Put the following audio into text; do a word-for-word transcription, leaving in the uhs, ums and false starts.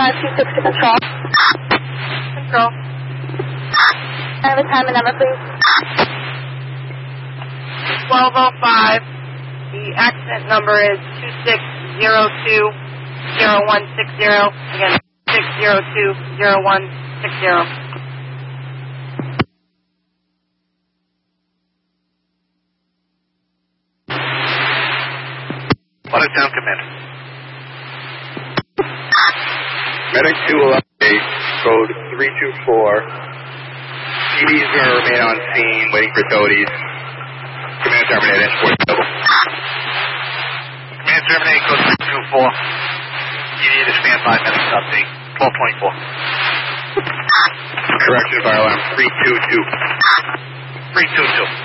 five two six to control. Control. I have a time and number, please. twelve oh five. The accident number is two six zero two zero one six zero. Again, six zero two zero one six zero. Watertown Command. Medic two eleven eight, code three two four. P D is going to remain on scene, waiting for toadies. Command terminate, engine force double. Command terminate, code three two four. P D to stand by, medic update, twelve twenty-four. Correction, fire alarm three two two. three two two.